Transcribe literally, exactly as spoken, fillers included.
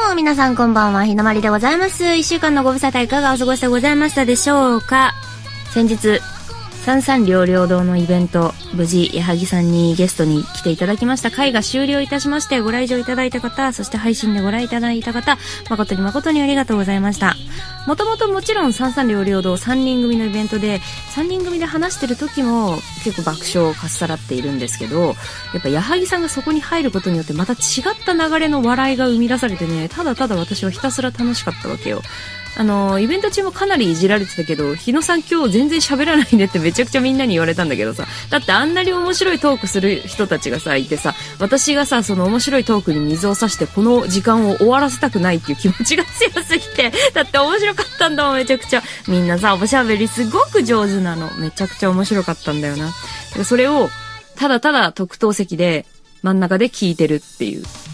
も皆さんこんばんは、ひなまりでございます。一週間のご無沙汰いかがお過ごしでございましたでしょうか。先日三三両両堂のイベント、無事矢作さんにゲストに来ていただきました。会が終了いたしまして、ご来場いただいた方、そして配信でご覧いただいた方、誠に誠にありがとうございました。もともともちろん三三両両堂さんにん組のイベントで、さんにん組で話してる時も結構爆笑をかっさらっているんですけど、やっぱ矢作さんがそこに入ることによってまた違った流れの笑いが生み出されてね、ただただ私はひたすら楽しかったわけよ。あのイベント中もかなりいじられてたけど、日野さん今日全然喋らないねってめちゃくちゃみんなに言われたんだけどさ、だってあんなに面白いトークする人たちがさいてさ、私がさその面白いトークに水を差してこの時間を終わらせたくないっていう気持ちが強すぎて、だって面白かったんだもん。めちゃくちゃみんなさおしゃべりすごく上手なの。めちゃくちゃ面白かったんだよな。それをただただ特等席で真ん中で聞いてるっていう